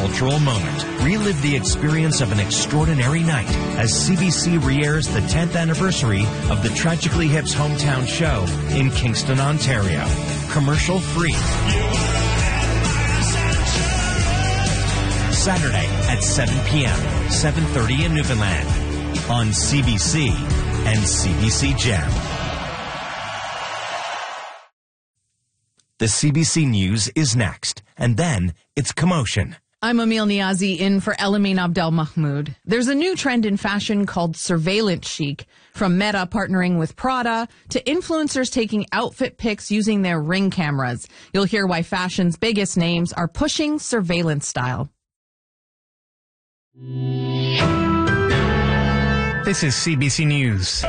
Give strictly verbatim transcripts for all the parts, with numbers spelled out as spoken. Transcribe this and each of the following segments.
cultural moment. Relive the experience of an extraordinary night as C B C re-airs the tenth anniversary of the Tragically Hip's hometown show in Kingston, Ontario. Commercial free. Saturday at seven p.m., seven thirty in Newfoundland on C B C and C B C Gem. The C B C News is next, and then it's Commotion. I'm Emil Niazi in for Elamin Abdel Mahmoud. There's a new trend in fashion called surveillance chic, from Meta partnering with Prada to influencers taking outfit pics using their Ring cameras. You'll hear why fashion's biggest names are pushing surveillance style. This is C B C News.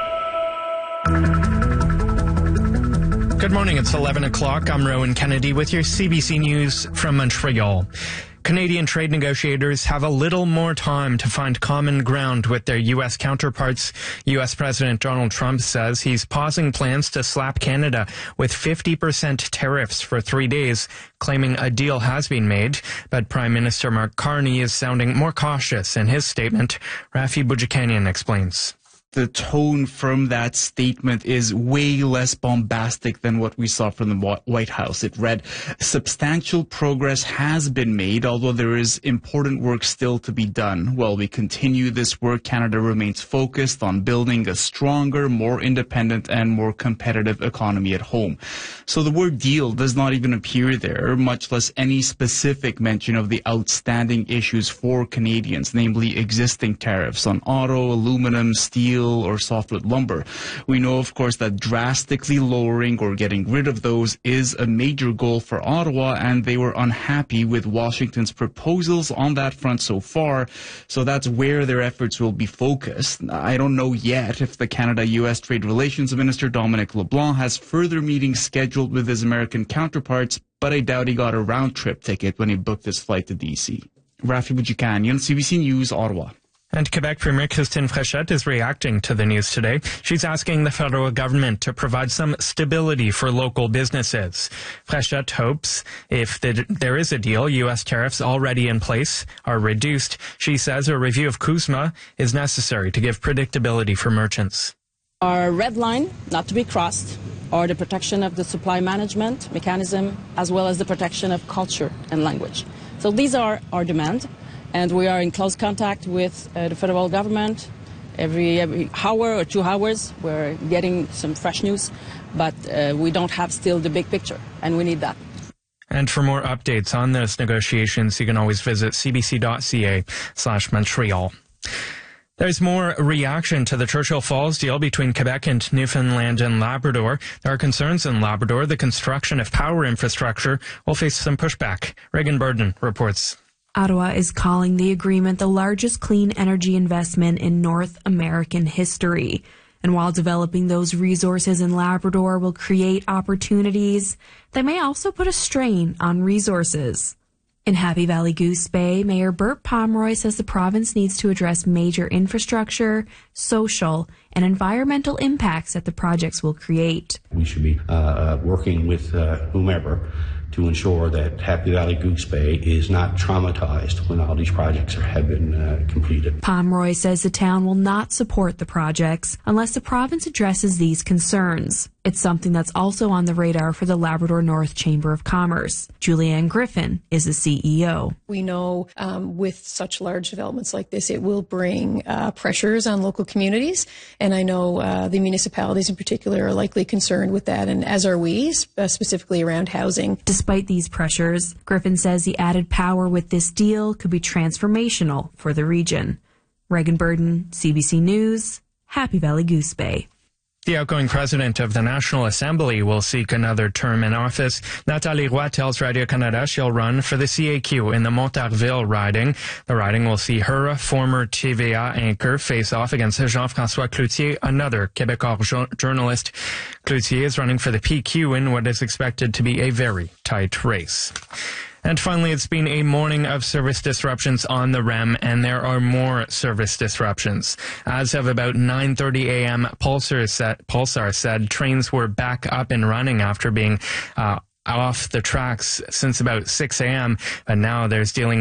Good morning, it's eleven o'clock. I'm Rowan Kennedy with your C B C News from Montreal. Canadian trade negotiators have a little more time to find common ground with their U S counterparts. U S President Donald Trump says he's pausing plans to slap Canada with fifty percent tariffs for three days, claiming a deal has been made. But Prime Minister Mark Carney is sounding more cautious in his statement. Rafi Boudjikanian explains. The tone from that statement is way less bombastic than what we saw from the White House. It read, substantial progress has been made, although there is important work still to be done. While we continue this work, Canada remains focused on building a stronger, more independent, and more competitive economy at home. So the word deal does not even appear there, much less any specific mention of the outstanding issues for Canadians, namely existing tariffs on auto, aluminum, steel, or softwood lumber. We know, of course, that drastically lowering or getting rid of those is a major goal for Ottawa, and they were unhappy with Washington's proposals on that front so far. So that's where their efforts will be focused. I don't know yet if the Canada-U S Trade Relations Minister Dominic LeBlanc has further meetings scheduled with his American counterparts, but I doubt he got a round-trip ticket when he booked his flight to D C. Rafi Boudjikanian, C B C News, Ottawa. And Quebec Premier Christine Fréchette is reacting to the news today. She's asking the federal government to provide some stability for local businesses. Fréchette hopes if the, there is a deal, U S tariffs already in place are reduced. She says a review of CUSMA is necessary to give predictability for merchants. Our red line, not to be crossed, are the protection of the supply management mechanism, as well as the protection of culture and language. So these are our demands. And we are in close contact with uh, the federal government. Every, every hour or two hours, we're getting some fresh news, but uh, we don't have still the big picture, and we need that. And for more updates on those negotiations, you can always visit cbc.ca slash Montreal. There's more reaction to the Churchill Falls deal between Quebec and Newfoundland and Labrador. There are concerns in Labrador the construction of power infrastructure will face some pushback. Reagan Burden reports. Ottawa is calling the agreement the largest clean energy investment in North American history. And while developing those resources in Labrador will create opportunities, they may also put a strain on resources. In Happy Valley Goose Bay, Mayor Burt Pomeroy says the province needs to address major infrastructure, social, and environmental impacts that the projects will create. We should be uh, working with uh, whomever to ensure that Happy Valley Goose Bay is not traumatized when all these projects are, have been uh, completed. Pomeroy says the town will not support the projects unless the province addresses these concerns. It's something that's also on the radar for the Labrador North Chamber of Commerce. Julianne Griffin is the C E O. We know um, with such large developments like this, it will bring uh, pressures on local communities. And I know uh, the municipalities in particular are likely concerned with that, and as are we, uh, specifically around housing. Despite these pressures, Griffin says the added power with this deal could be transformational for the region. Reagan Burden, C B C News, Happy Valley Goose Bay. The outgoing president of the National Assembly will seek another term in office. Nathalie Roy tells Radio-Canada she'll run for the C A Q in the Montarville riding. The riding will see her, former T V A anchor, face off against Jean-François Cloutier, another Québécois jo- journalist. Cloutier is running for the P Q in what is expected to be a very tight race. And finally, it's been a morning of service disruptions on the R E M, and there are more service disruptions. As of about nine thirty a.m., Pulsar said, Pulsar said trains were back up and running after being uh, off the tracks since about six a.m., but now there's dealing